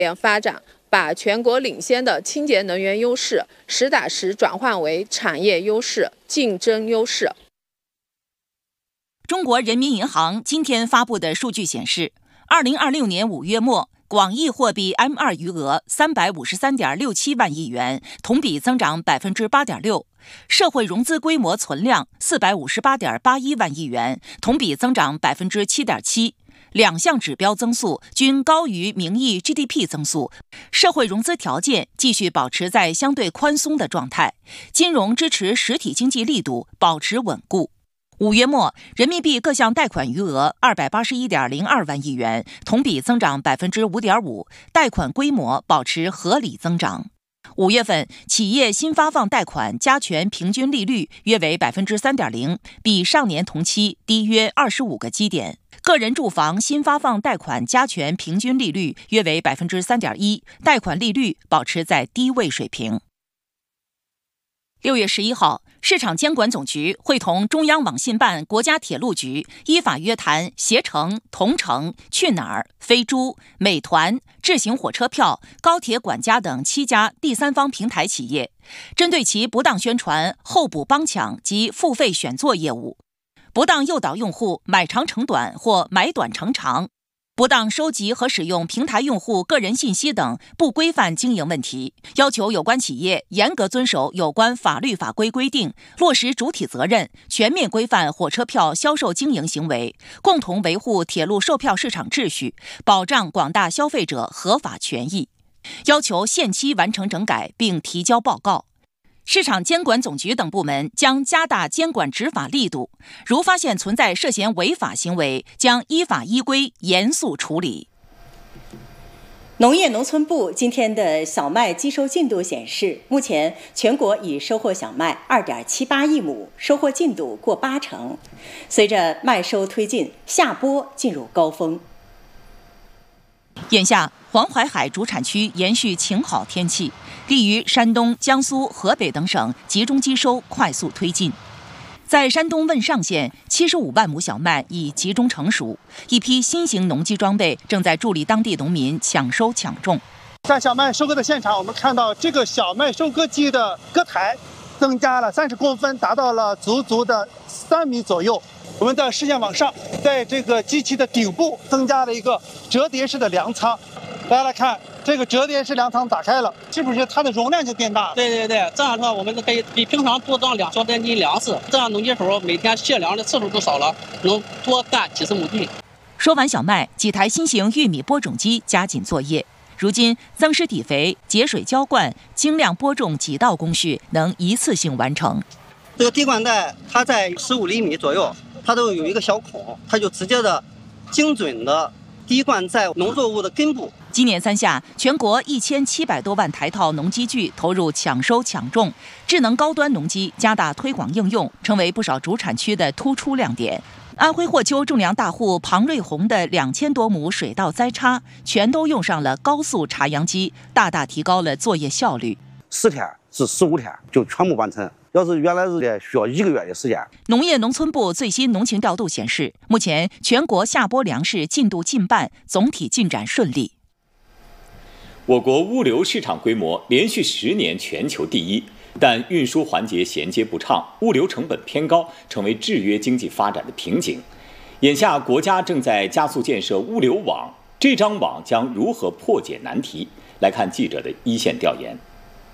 发展，把全国领先的清洁能源优势实打实转换为产业优势、竞争优势。 中国人民银行今天发布的数据显示，2026年5月末，广义货币 M2 余额353.67万亿元，同比增长8.6%；社会融资规模存量458.81万亿元，同比增长7.7%。两项指标增速均高于名义 GDP 增速，社会融资条件继续保持在相对宽松的状态，金融支持实体经济力度保持稳固。5月末，人民币各项贷款余额281.02万亿元，同比增长5.5%，贷款规模保持合理增长。5月份，企业新发放贷款加权平均利率约为3.0%，比上年同期低约25个基点。个人住房新发放贷款加权平均利率约为3.1%，贷款利率保持在低位水平。6月11号，市场监管总局会同中央网信办、国家铁路局依法约谈携程、同程、去哪儿、飞猪、美团、智行火车票、高铁管家等7家第三方平台企业，针对其不当宣传、候补帮抢及付费选座业务，不当诱导用户买长乘短或买短乘长，不当收集和使用平台用户个人信息等不规范经营问题，要求有关企业严格遵守有关法律法规规定，落实主体责任，全面规范火车票销售经营行为，共同维护铁路售票市场秩序，保障广大消费者合法权益，要求限期完成整改并提交报告。市场监管总局等部门将加大监管执法力度，如发现存在涉嫌违法行为，将依法依规严肃处理。 农业农村部今天的小麦机收进度显示，目前全国已收获小麦2.78亿亩，收获进度过80%。随着麦收推进，夏播进入高峰。 眼下，黄淮海主产区延续晴好天气，利于山东、江苏、河北等省集中机收快速推进。在山东汶上县，75万亩小麦已集中成熟，一批新型农机装备正在助力当地农民抢收抢种。 在小麦收割的现场，我们看到这个小麦收割机的割台增加了30公分，达到了足的3米左右。我们的视线往上，在这个机器的顶部增加了一个折叠式的粮仓。大家来看，这个折叠式粮仓打开了，是不是它的容量就变大了？ 对，这样的话我们可以比平常多装2多斤粮食，这样农机手每天卸粮的次数就少了，能多干几十亩地。 收完小麦，几台新型玉米播种机加紧作业。如今，增施底肥、节水浇灌、精量播种几道工序能一次性完成。 这个滴灌带它在15厘米左右，它都有一个小孔，它就直接的、精准的滴灌在农作物的根部。 今年3夏，全国1700多万台套农机具投入抢收抢种，智能高端农机加大推广应用，成为不少主产区的突出亮点。安徽霍丘种粮大户庞瑞红的2000多亩水稻栽插，全都用上了高速插秧机，大大提高了作业效率。 10天至15天就全部完成。要是原来是需要1个月的时间。 农业农村部最新农情调度显示，目前全国夏播粮食进度近半，总体进展顺利。 我国物流市场规模连续10年全球第一，但运输环节衔接不畅，物流成本偏高，成为制约经济发展的瓶颈。眼下，国家正在加速建设物流网，这张网将如何破解难题？来看记者的一线调研。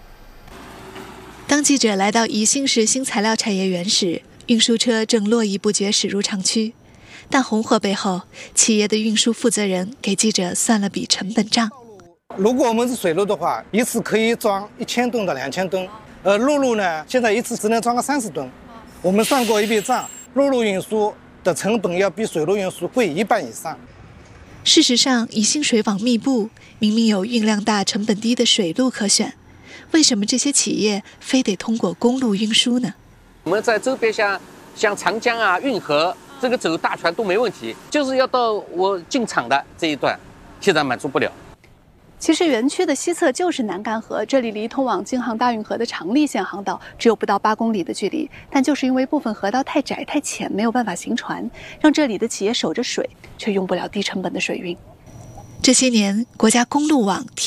当记者来到宜兴市新材料产业园时，运输车正络绎不绝驶入厂区。但红火背后，企业的运输负责人给记者算了笔成本账。 如果我们是水路的话，一次可以装1000吨到2000吨，陆路呢，现在一次只能装个30吨。我们算过一笔账，陆路运输的成本要比水路运输贵1半以上。 事实上，宜兴水网密布，明明有运量大、成本低的水路可选，为什么这些企业非得通过公路运输呢？ 我们在周边像长江啊、运河，这个走大船都没问题，就是要到我进厂的这一段，现在满足不了。 其实园区的西侧就是南干河，这里离通往京杭大运河的长利线航道只有不到8公里的距离，但就是因为部分河道太窄太浅，没有办法行船，让这里的企业守着水，却用不了低成本的水运。 这些年，国家公路网